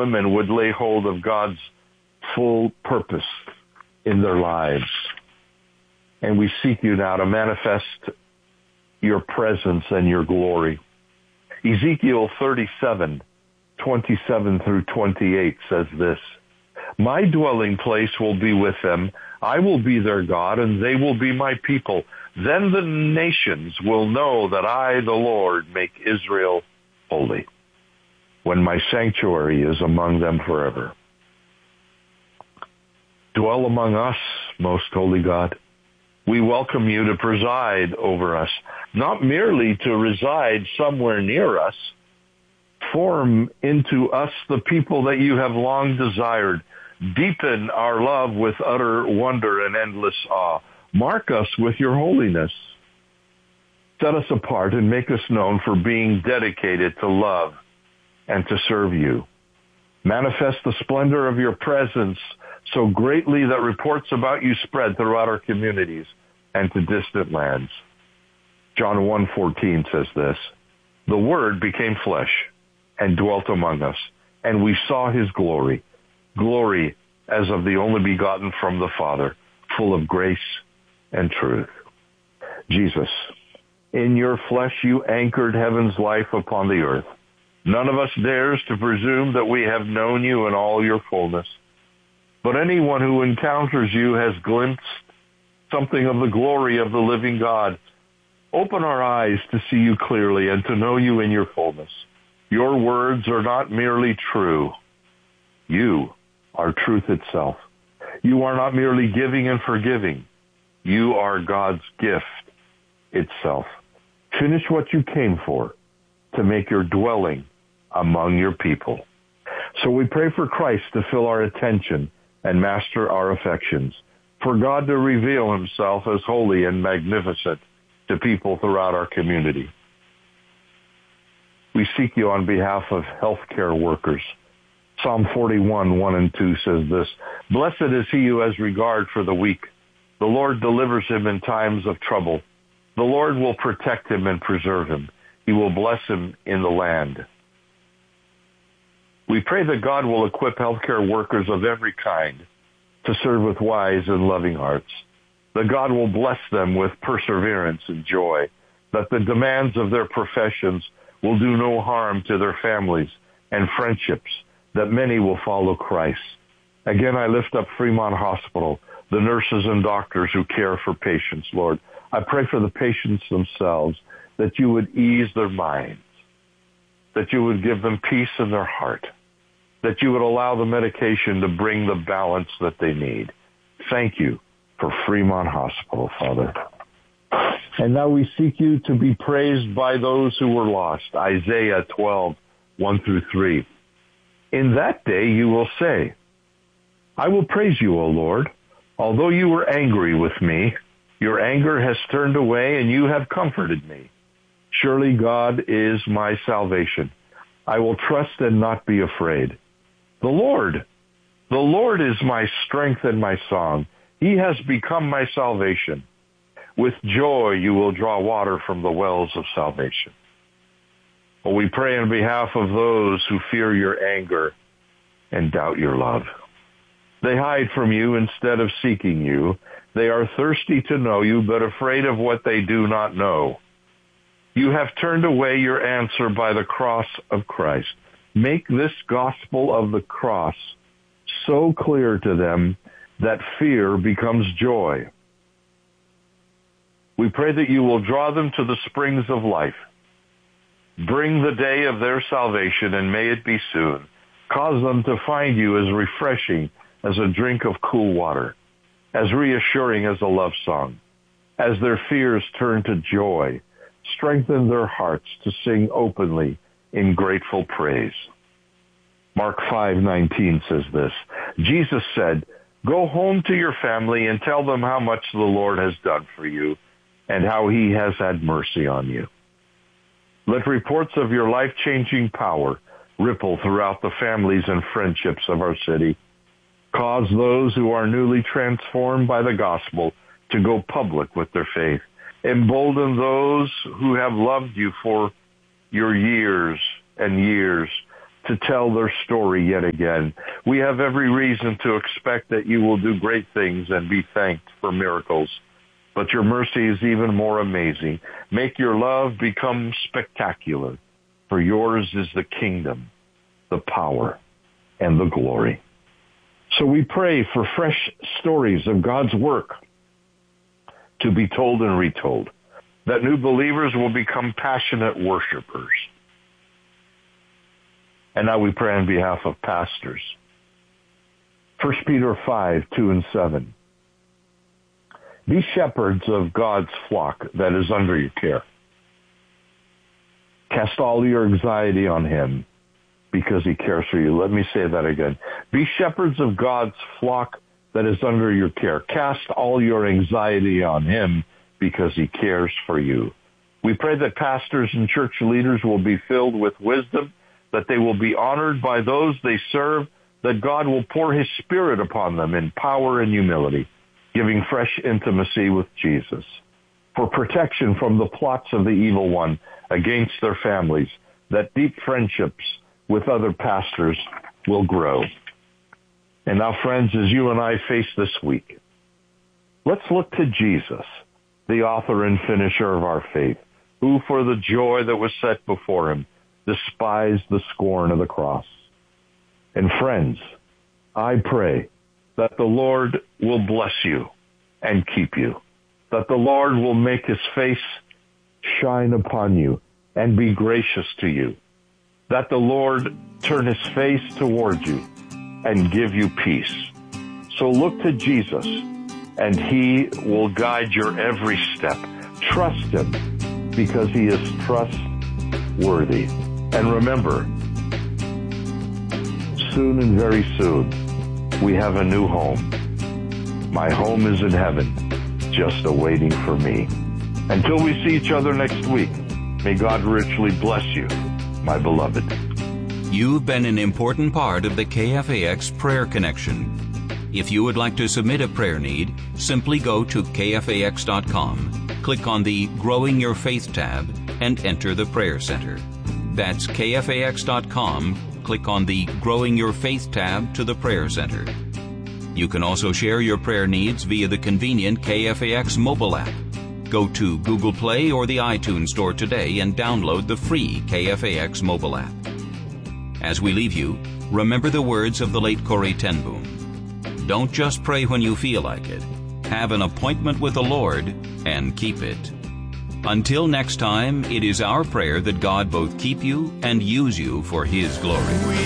women would lay hold of God's full purpose in their lives. And we seek you now to manifest your presence and your glory. Ezekiel 37:27 through 28 says this, "My dwelling place will be with them. I will be their God, and they will be my people. Then the nations will know that I, the Lord, make Israel holy, when my sanctuary is among them forever." Dwell among us, most holy God. We welcome you to preside over us, not merely to reside somewhere near us. Form into us the people that you have long desired. Deepen our love with utter wonder and endless awe. Mark us with your holiness. Set us apart and make us known for being dedicated to love and to serve you. Manifest the splendor of your presence so greatly that reports about you spread throughout our communities and to distant lands. John 1:14 says this, "The Word became flesh and dwelt among us, and we saw his glory, glory as of the only begotten from the Father, full of grace and truth." Jesus, in your flesh you anchored heaven's life upon the earth. None of us dares to presume that we have known you in all your fullness. But anyone who encounters you has glimpsed something of the glory of the living God. Open our eyes to see you clearly and to know you in your fullness. Your words are not merely true. You are truth itself. You are not merely giving and forgiving. You are God's gift itself. Finish what you came for, to make your dwelling among your people. So we pray for Christ to fill our attention and master our affections, for God to reveal himself as holy and magnificent to people throughout our community. We seek you on behalf of healthcare workers. Psalm 41:1 and 2 says this, "Blessed is he who has regard for the weak. The Lord delivers him in times of trouble. The Lord will protect him and preserve him. He will bless him in the land." We pray that God will equip healthcare workers of every kind to serve with wise and loving hearts, that God will bless them with perseverance and joy, that the demands of their professions will do no harm to their families and friendships, that many will follow Christ. Again, I lift up Fremont Hospital, the nurses and doctors who care for patients, Lord. I pray for the patients themselves, that you would ease their minds, that you would give them peace in their heart, that you would allow the medication to bring the balance that they need. Thank you for Fremont Hospital, Father. And now we seek you to be praised by those who were lost. Isaiah 12:1 through 3. In that day you will say, "I will praise you, O Lord. Although you were angry with me, your anger has turned away and you have comforted me. Surely God is my salvation. I will trust and not be afraid. The Lord is my strength and my song. He has become my salvation. With joy you will draw water from the wells of salvation." Well, we pray on behalf of those who fear your anger and doubt your love. They hide from you instead of seeking you. They are thirsty to know you, but afraid of what they do not know. You have turned away your answer by the cross of Christ. Make this gospel of the cross so clear to them that fear becomes joy. We pray that you will draw them to the springs of life. Bring the day of their salvation, and may it be soon. Cause them to find you as refreshing as a drink of cool water, as reassuring as a love song. As their fears turn to joy, strengthen their hearts to sing openly in grateful praise. Mark 5:19 says this, Jesus said, "Go home to your family and tell them how much the Lord has done for you and how he has had mercy on you." Let reports of your life-changing power ripple throughout the families and friendships of our city. Cause those who are newly transformed by the gospel to go public with their faith. Embolden those who have loved you for your years and years to tell their story yet again. We have every reason to expect that you will do great things and be thanked for miracles. But your mercy is even more amazing. Make your love become spectacular, for yours is the kingdom, the power, and the glory. So we pray for fresh stories of God's work to be told and retold, that new believers will become passionate worshipers. And now we pray on behalf of pastors. 1 Peter 5:2-7. Be shepherds of God's flock that is under your care. Cast all your anxiety on him because he cares for you. Let me say that again. Be shepherds of God's flock that is under your care. Cast all your anxiety on him because he cares for you. We pray that pastors and church leaders will be filled with wisdom, that they will be honored by those they serve, that God will pour his Spirit upon them in power and humility, giving fresh intimacy with Jesus. For protection from the plots of the evil one against their families, that deep friendships with other pastors will grow. And now, friends, as you and I face this week, let's look to Jesus, the author and finisher of our faith, who for the joy that was set before him despised the scorn of the cross. And friends, I pray that the Lord will bless you and keep you, that the Lord will make his face shine upon you and be gracious to you, that the Lord turn his face towards you and give you peace. So look to Jesus, and he will guide your every step. Trust him, because he is trustworthy. And remember, soon and very soon, we have a new home. My home is in heaven, just awaiting for me. Until we see each other next week, may God richly bless you, my beloved. You've been an important part of the KFAX Prayer Connection. If you would like to submit a prayer need, simply go to KFAX.com, click on the Growing Your Faith tab, and enter the Prayer Center. That's KFAX.com, click on the Growing Your Faith tab to the Prayer Center. You can also share your prayer needs via the convenient KFAX mobile app. Go to Google Play or the iTunes Store today and download the free KFAX mobile app. As we leave you, remember the words of the late Corrie ten Boom. Don't just pray when you feel like it. Have an appointment with the Lord and keep it. Until next time, it is our prayer that God both keep you and use you for his glory.